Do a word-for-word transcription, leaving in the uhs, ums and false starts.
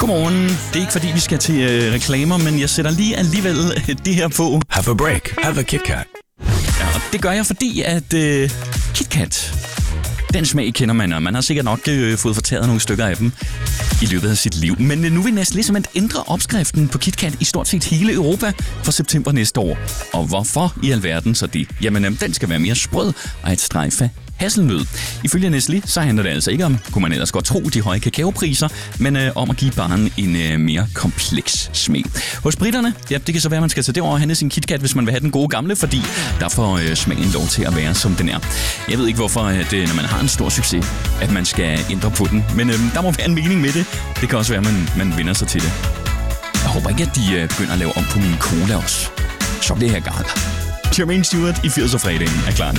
Godmorgen. Det er ikke fordi, vi skal til øh, reklamer, men jeg sætter lige alligevel øh, det her på. Have a break. Have a KitKat. Ja, og det gør jeg, fordi at øh, KitKat, den smag kender man, og man har sikkert nok øh, fået fortæret nogle stykker af dem i løbet af sit liv. Men øh, nu vil Nestlé simpelthen ændre opskriften på KitKat i stort set hele Europa fra september næste år. Og hvorfor i alverden så det? Jamen, øh, den skal være mere sprød og et strejf af hasselnød. Ifølge Nestlé, så handler det altså ikke om, kunne man ellers godt tro, de høje kakaopriser, men øh, om at give barnen en øh, mere kompleks smag. Hos britterne, ja, det kan så være, at man skal tage derover og handle sin KitKat, hvis man vil have den gode gamle, fordi der får øh, smagen lov til at være, som den er. Jeg ved ikke, hvorfor, at, øh, når man har en stor succes, at man skal ændre på den, men øh, der må være en mening med det. Det kan også være, at man, man vender sig til det. Jeg håber ikke, at de øh, begynder at lave om på min cola også. Så bliver jeg gal. Jermaine Stewart i firs og fredagen er klar.